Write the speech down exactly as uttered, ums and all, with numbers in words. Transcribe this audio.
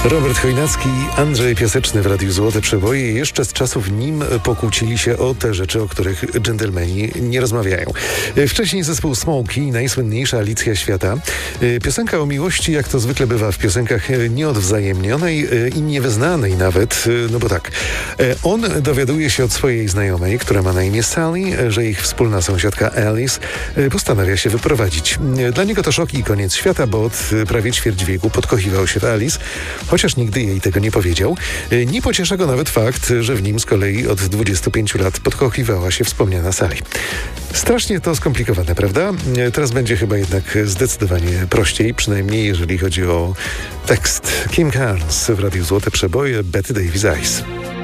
Robert Chojnacki, Andrzej Piaseczny w Radiu Złote Przeboje. Jeszcze z czasów nim pokłócili się o te rzeczy, o których dżentelmeni nie rozmawiają. Wcześniej zespół Smokey, najsłynniejsza Alicja świata. Piosenka o miłości, jak to zwykle bywa w piosenkach nieodwzajemnionej i niewyznanej nawet, no bo tak. On dowiaduje się od swojej znajomej, która ma na imię Sally, że ich wspólna sąsiadka Alice postanawia się wyprowadzić. Dla niego to szok i koniec świata, bo od prawie ćwierć wieku podkochiwał się w Alice, chociaż nigdy jej tego nie powiedział. Nie pociesza go nawet fakt, że w nim z kolei od dwudziestu pięciu lat podkochiwała się wspomniana Sally. Strasznie to skomplikowane, prawda? Teraz będzie chyba jednak zdecydowanie prościej, przynajmniej jeżeli chodzi o tekst. Kim Carnes w Radiu Złote Przeboje, Betty Davis Eyes.